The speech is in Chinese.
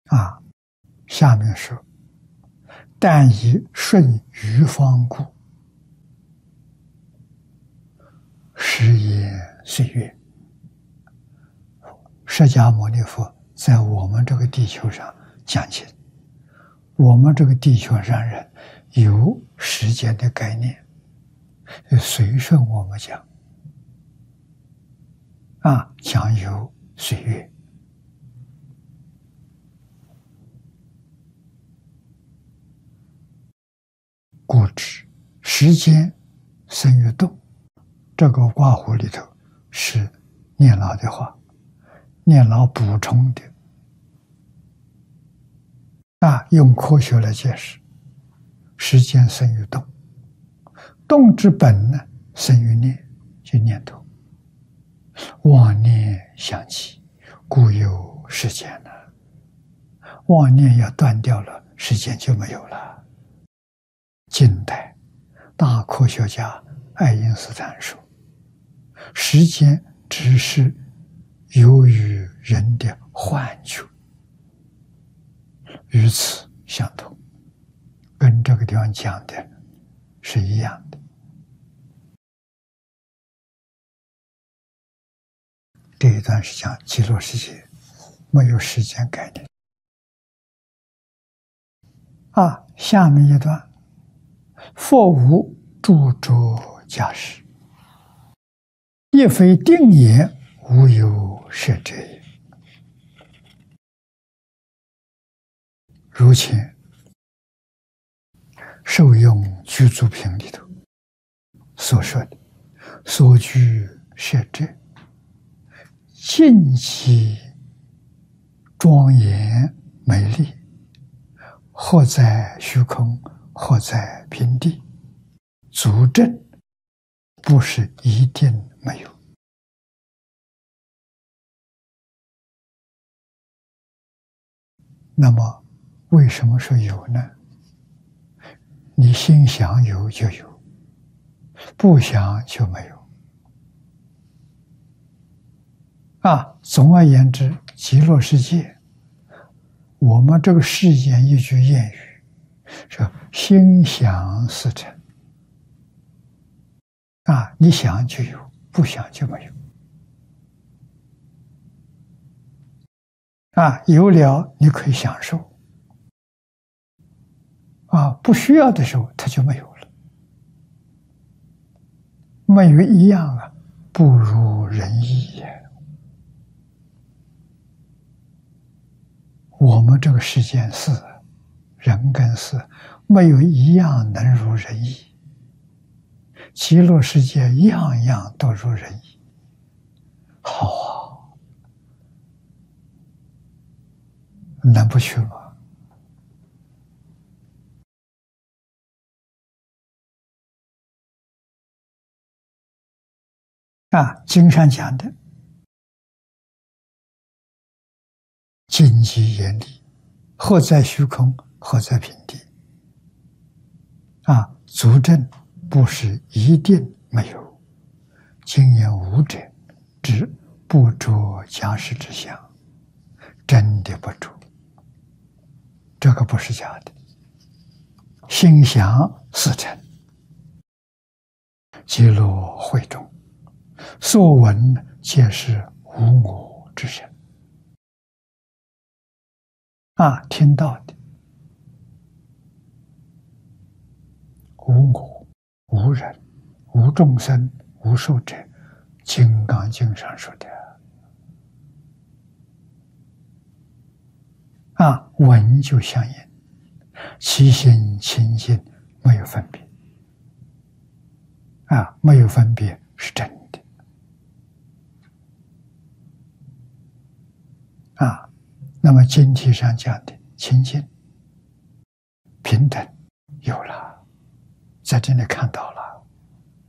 啊，下面说：但以顺余方故，时也岁月。释迦牟尼佛在我们这个地球上讲经，我们这个地球上人有时间的概念，随顺我们讲啊，讲有岁月。故知时间生于动，这个卦弧里头是念老的话，念老补充的用科学来解释，时间生于动，动之本呢生于念，就念头，妄念相继，故有时间了。妄念要断掉了，时间就没有了。近代大科学家爱因斯坦说，时间只是由于人的幻觉，与此相同，跟这个地方讲的是一样的。这一段是讲极乐世界没有时间概念下面一段，佛无著作假使，亦非定也，无有设者也。如前受用具足品里头所说的，所居设者，尽其庄严美丽，或在虚空，或在平地，足证不是一定没有。那么为什么说有呢？你心想有就有，不想就没有。总而言之，极乐世界，我们这个世间一句谚语说心想事成你想就有，不想就没有有了你可以享受不需要的时候它就没有了。没有一样不如人意也。我们这个世间事，人跟事，没有一样能如人意。极乐世界样样都如人意，好能不去吗？经上讲的尽极严厉，或在虚空，或在平地足证不是一定没有。今言无者，指不着假使之相，真的不着，这个不是假的。心想事成，极乐会中，所闻皆是无我之身听到的无我、无人、无众生、无寿者，《金刚经》上说的闻就相应，其心清净，没有分别没有分别是真的那么经题上讲的清净平等有了，在这里看到了